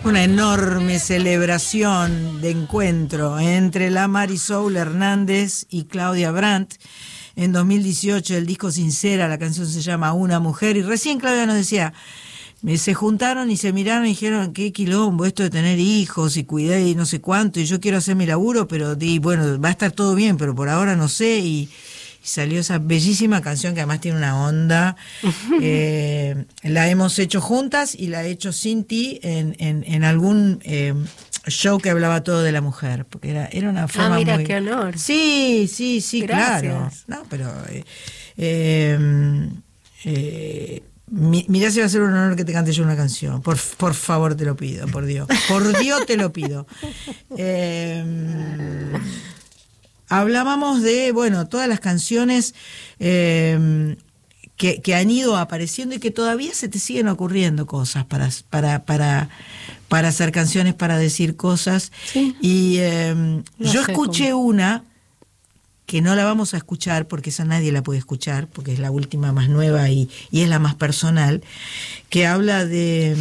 Una enorme celebración de encuentro entre la Marisol Hernández y Claudia Brandt. En 2018 el disco Sincera, la canción se llama Una Mujer, y recién Claudia nos decía, se juntaron y se miraron y dijeron, qué quilombo esto de tener hijos y cuidar y no sé cuánto, y yo quiero hacer mi laburo, pero bueno, va a estar todo bien, pero por ahora no sé, y salió esa bellísima canción que además tiene una onda. La hemos hecho juntas y la he hecho sin ti en algún show que hablaba todo de la mujer, porque era una forma mira, muy... qué honor. Sí, Gracias. claro. No, pero mirá si va a ser un honor que te cante yo una canción. Por favor, te lo pido, por Dios. Por Dios te lo pido. Hablábamos de, bueno, todas las canciones que han ido apareciendo y que todavía se te siguen ocurriendo cosas para hacer canciones, para decir cosas. Sí. Y yo escuché una que no la vamos a escuchar porque esa nadie la puede escuchar porque es la última más nueva y es la más personal, que habla de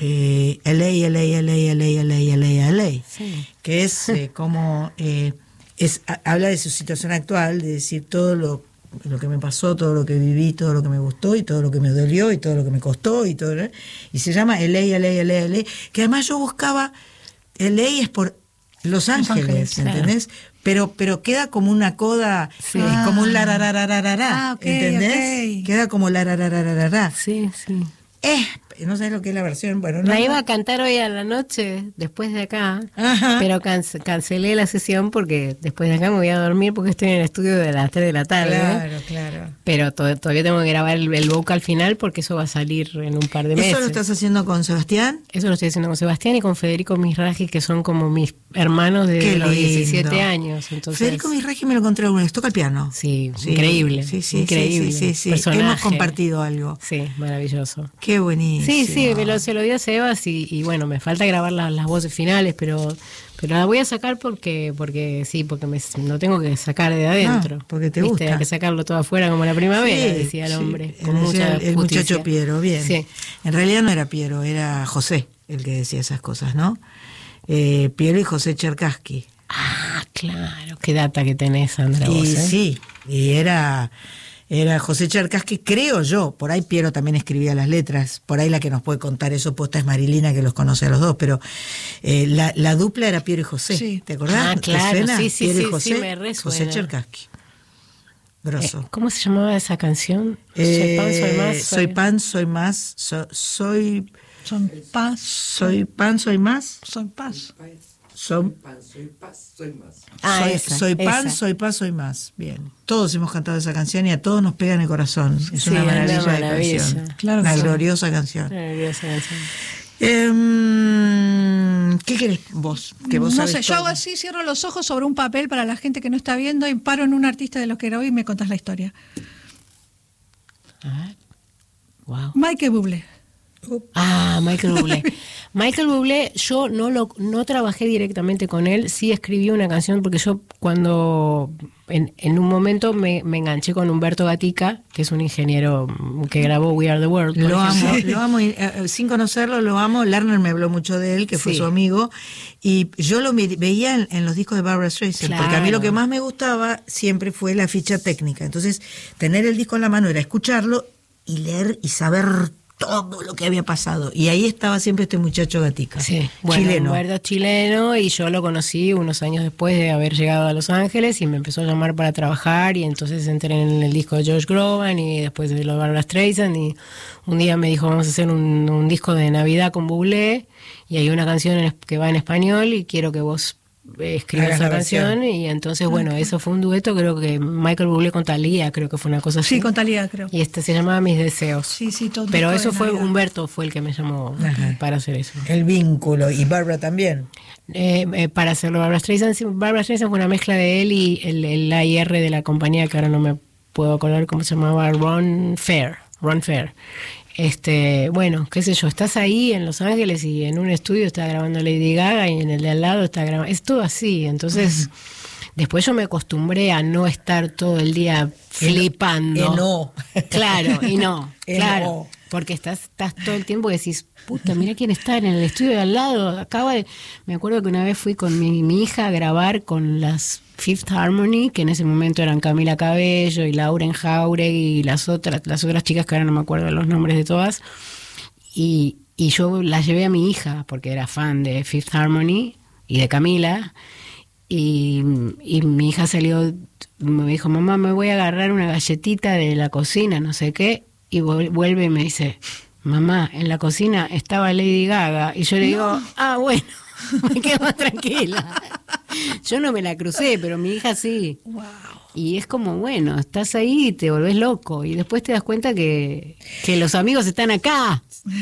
LA, sí. Que es como... habla de su situación actual, de decir todo lo que me pasó, todo lo que viví, todo lo que me gustó y todo lo que me dolió y todo lo que me costó y todo, y se llama LA, que además yo buscaba, LA es por Los Ángeles, ¿entendés? Sí. Pero queda como una coda, sí. Como un larararararará, ¿entendés? Okay. Queda como larararararará. Sí. No sé lo que es la versión. Bueno, la iba a cantar hoy a la noche, después de acá, ajá. Pero cancelé la sesión porque después de acá me voy a dormir porque estoy en el estudio de las 3 de la tarde. Claro. Pero todavía tengo que grabar el vocal final porque eso va a salir en un par de meses. ¿Eso lo estás haciendo con Sebastián? Eso lo estoy haciendo con Sebastián y con Federico Misraji, que son como mis hermanos de los 17 años. Entonces... Federico Misraji me lo encontré alguna vez, toca el piano. Sí, increíble. Sí, increíble. Sí. Hemos compartido algo. Sí, maravilloso. Qué buenísimo. Sí, se lo dio a Sebas y bueno, me falta grabar las voces finales, pero la voy a sacar porque no tengo que sacar de adentro. No, porque te gusta. Hay que sacarlo todo afuera como la primavera, decía el hombre. Con mucha el muchacho Piero, bien. Sí. En realidad no era Piero, era José el que decía esas cosas, ¿no? Piero y José Cherkassky. Ah, claro, qué data que tenés, Sandra. Y vos, sí, y era José Cherkassky, creo yo, por ahí Piero también escribía las letras, por ahí la que nos puede contar eso posta es Marilina, que los conoce a los dos, pero la dupla era Piero y José, sí. ¿Te acordás? Ah, claro, ¿Te suena? Sí, Piero y José, me resuena. José Cherkassky. Grosso. ¿Cómo se llamaba esa canción? Soy pan, soy más. Soy pan, soy más. Soy paz. Soy pan, soy más. Soy paz. Soy paz, soy más. Soy pan, soy paz, soy más. Bien. Todos hemos cantado esa canción y a todos nos pega en el corazón. Es una maravilla de canción. Claro, una gloriosa canción. ¿Qué querés vos? Que vos no sabés sé, yo todo. hago así, cierro los ojos sobre un papel para la gente que no está viendo y paro en un artista de los que era hoy y me contás la historia. Wow. Michael Bublé. Michael Bublé. Michael Bublé, yo no trabajé directamente con él, sí escribí una canción porque yo cuando en un momento me enganché con Humberto Gatica, que es un ingeniero que grabó We Are the World. Lo amo, sin conocerlo lo amo. Lerner me habló mucho de él, que fue su amigo, y yo lo veía en los discos de Barbra Streisand, claro. Porque a mí lo que más me gustaba siempre fue la ficha técnica. Entonces, tener el disco en la mano era escucharlo y leer y saber todo lo que había pasado, y ahí estaba siempre este muchacho Gatica, chileno. Humberto chileno, y yo lo conocí unos años después de haber llegado a Los Ángeles y me empezó a llamar para trabajar, y entonces entré en el disco de Josh Groban y después de los Barbra Streisand, y un día me dijo vamos a hacer un disco de Navidad con Bublé y hay una canción que va en español y quiero que vos escribí esa canción, y entonces eso fue un dueto, creo que Michael Bublé con Thalía, creo que fue una cosa así. Sí, con Thalía, creo. Y se llamaba Mis Deseos. Sí, todo. Pero eso fue Humberto, fue el que me llamó para hacer eso. El vínculo, y Barbra también. Para hacerlo Barbra Streisand fue una mezcla de él y el AIR de la compañía, que ahora no me puedo acordar cómo se llamaba, Ron Fair. Qué sé yo, estás ahí en Los Ángeles y en un estudio está grabando Lady Gaga y en el de al lado está grabando, es todo así, entonces Después yo me acostumbré a no estar todo el día flipando. No. Claro, y no, claro. No. Porque estás todo el tiempo y decís, puta, mira quién está en el estudio de al lado. Me acuerdo que una vez fui con mi hija a grabar con las Fifth Harmony, que en ese momento eran Camila Cabello y Lauren Jauregui y las otras chicas que ahora no me acuerdo los nombres de todas. Y yo las llevé a mi hija, porque era fan de Fifth Harmony y de Camila. Y mi hija salió, me dijo, mamá, me voy a agarrar una galletita de la cocina, no sé qué. Y vuelve y me dice, mamá, en la cocina estaba Lady Gaga. Y yo le digo, bueno, me quedo más tranquila. Yo no me la crucé, pero mi hija sí. Wow. Y es como, bueno, estás ahí y te volvés loco. Y después te das cuenta que los amigos están acá.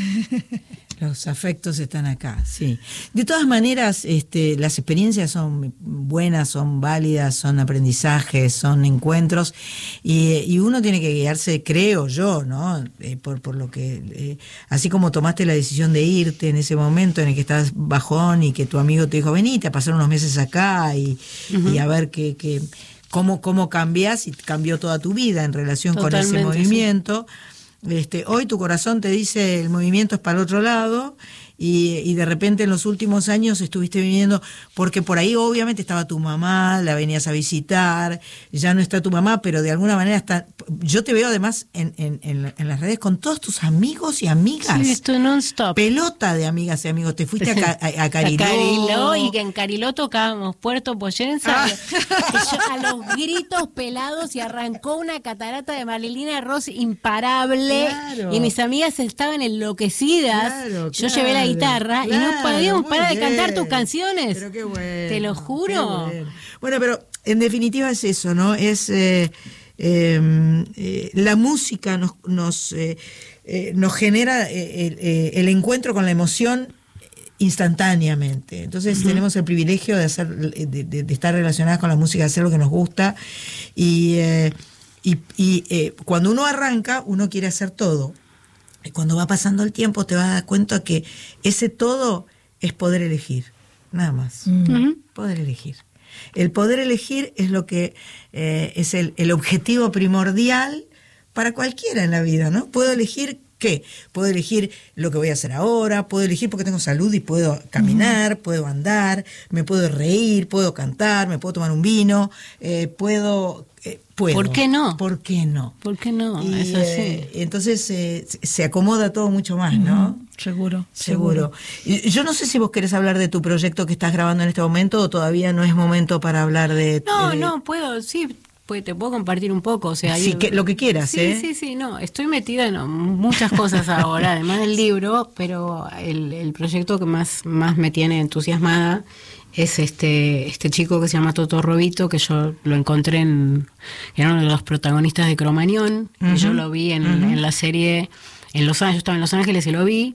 Los afectos están acá, sí. De todas maneras, las experiencias son buenas, son válidas, son aprendizajes, son encuentros, y uno tiene que guiarse, creo yo, ¿no? Por lo que, así como tomaste la decisión de irte en ese momento en el que estás bajón y que tu amigo te dijo, venite a pasar unos meses acá y a ver cómo cambias, y cambió toda tu vida en relación Totalmente, con ese movimiento. Sí. Hoy tu corazón te dice el movimiento es para el otro lado, y de repente en los últimos años estuviste viviendo, porque por ahí obviamente estaba tu mamá, la venías a visitar, ya no está tu mamá, pero de alguna manera está. Yo te veo además en las redes con todos tus amigos y amigas. Sí, esto non-stop. Pelota de amigas y amigos. Te fuiste a Cariló. A Cariló, y que en Cariló tocábamos Puerto Poyenza. A los gritos pelados, y arrancó una catarata de Marilina Ross imparable. Claro. Y mis amigas estaban enloquecidas. Yo llevé la guitarra y no podíamos parar de cantar tus canciones. Pero qué bueno. Te lo juro. Bueno, pero en definitiva es eso, ¿no? Es la música nos genera el encuentro con la emoción instantáneamente. Entonces tenemos el privilegio de hacer, de estar relacionadas con la música, de hacer lo que nos gusta, y cuando uno arranca, uno quiere hacer todo. Y cuando va pasando el tiempo te vas a dar cuenta que ese todo es poder elegir, nada más. Poder elegir. El poder elegir es lo que es el objetivo primordial para cualquiera en la vida, ¿no? Puedo elegir ¿qué? Puedo elegir lo que voy a hacer ahora, puedo elegir porque tengo salud y puedo caminar, puedo andar, me puedo reír, puedo cantar, me puedo tomar un vino, puedo. ¿Por qué no? ¿Por qué no? ¿Por qué no? Y, es así. Entonces se acomoda todo mucho más, ¿no? Seguro. Y yo no sé si vos querés hablar de tu proyecto que estás grabando en este momento, o todavía no es momento para hablar de. No, puedo, sí. Pues te puedo compartir un poco, o sea, sí, lo que quieras, Sí, no, estoy metida en muchas cosas ahora, además del libro, pero el proyecto que más me tiene entusiasmada es este chico que se llama Toto Robito, que yo lo encontré era uno de los protagonistas de Cromañón, y yo lo vi en la serie en Los Ángeles. Yo estaba en Los Ángeles y lo vi,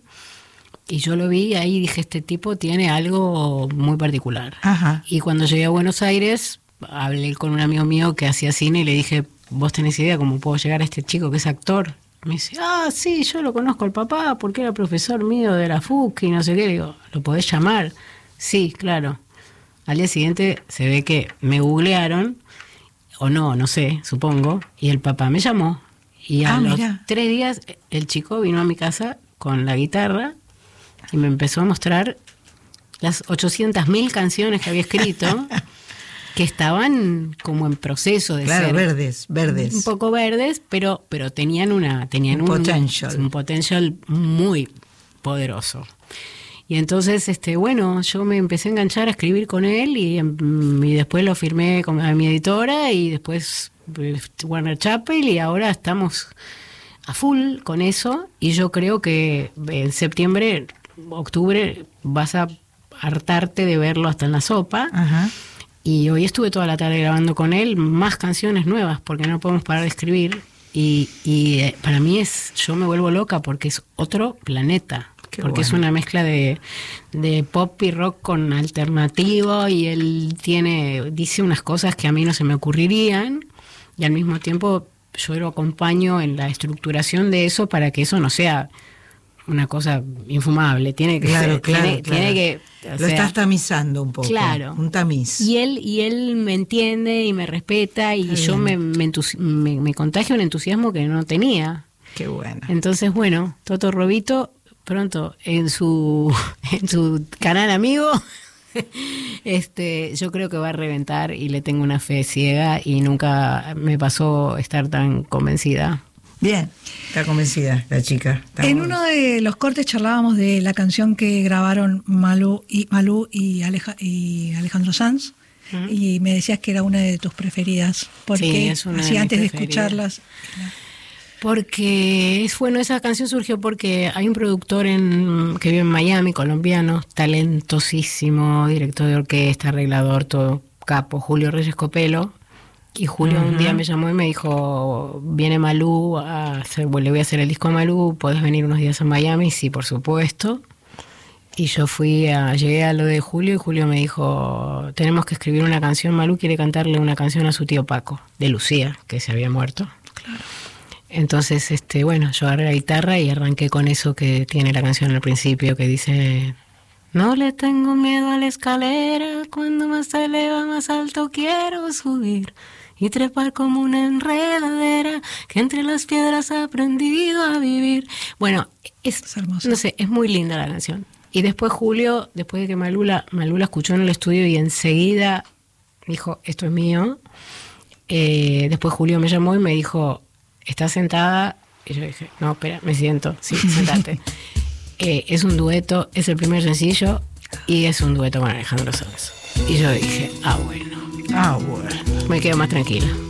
y ahí dije, este tipo tiene algo muy particular. Ajá. Y cuando llegué a Buenos Aires, hablé con un amigo mío que hacía cine y le dije, ¿vos tenés idea cómo puedo llegar a este chico que es actor? Me dice, sí, yo lo conozco al papá porque era profesor mío de la FUC y no sé qué. Digo, ¿lo podés llamar? Sí, claro. Al día siguiente se ve que me googlearon, o no sé, supongo, y el papá me llamó. Y a los 3 días el chico vino a mi casa con la guitarra y me empezó a mostrar las 800.000 canciones que había escrito, que estaban como en proceso de ser. Claro, verdes. Un poco verdes, pero tenían un potential muy poderoso. Y entonces, yo me empecé a enganchar a escribir con él, y después lo firmé a mi editora, y después Warner Chappell, y ahora estamos a full con eso, y yo creo que en septiembre, octubre, vas a hartarte de verlo hasta en la sopa. Ajá. Y hoy estuve toda la tarde grabando con él más canciones nuevas, porque no podemos parar de escribir, y para mí yo me vuelvo loca porque es otro planeta. Porque es una mezcla de pop y rock con alternativo, y él dice unas cosas que a mí no se me ocurrirían, y al mismo tiempo yo lo acompaño en la estructuración de eso para que eso no sea una cosa infumable, tiene que Claro, ser, claro, tiene que, o Lo sea, estás tamizando un poco. Claro. Un tamiz. y él me entiende y me respeta y Está yo bien. me contagio un entusiasmo que no tenía. Qué bueno. Entonces, bueno, Toto Robito pronto en su canal amigo yo creo que va a reventar y le tengo una fe ciega y nunca me pasó estar tan convencida. Bien, está convencida la chica. Está En muy- uno de los cortes charlábamos de la canción que grabaron Malú y Alejandro Sanz, y me decías que era una de tus preferidas, porque Sí, es una de así mis antes de preferidas. escucharlas. Porque bueno, esa canción surgió porque hay un productor que vive en Miami, colombiano, talentosísimo, director de orquesta, arreglador, todo capo, Julio Reyes Copelo. Y Julio un día me llamó y me dijo, viene Malú, le voy a hacer el disco a Malú, ¿podés venir unos días a Miami? Sí, por supuesto. Y yo llegué a lo de Julio y Julio me dijo, tenemos que escribir una canción, Malú quiere cantarle una canción a su tío Paco, de Lucía, que se había muerto. Claro. Entonces, bueno, yo agarré la guitarra y arranqué con eso que tiene la canción al principio, que dice: no le tengo miedo a la escalera, cuando más se eleva más alto quiero subir y trepar como una enredadera que entre las piedras ha aprendido a vivir. Bueno, Es hermoso. no sé, es muy linda la canción. Y después Julio, después de que Malú la escuchó en el estudio y enseguida dijo, esto es mío. Después Julio me llamó y me dijo, ¿estás sentada? Y yo dije, no, espera, me siento. Sí, sentate. Es un dueto, es el primer sencillo y es un dueto con Alejandro Sanz. Y yo dije, bueno, Ah, bueno. me quedo más tranquila.